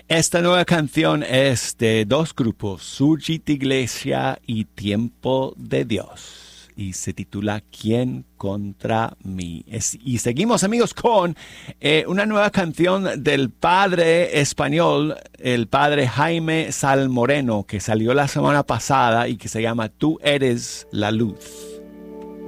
Esta nueva canción es de dos grupos, Surgit Iglesia y Tiempo de Dios, y se titula ¿Quién contra mí? Y seguimos, amigos, con una nueva canción del padre español, el padre Jaime Salmoreno, que salió la semana pasada y que se llama Tú eres la luz.